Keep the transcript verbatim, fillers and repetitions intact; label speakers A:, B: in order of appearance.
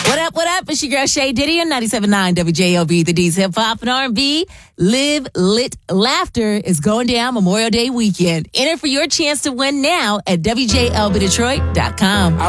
A: What up, what up? It's your girl Shay Diddy on ninety-seven point nine W J L B, the D's Hip Hop and R and B. Live Lit Laughter is going down Memorial Day weekend. Enter for your chance to win now at W J L B Detroit dot com.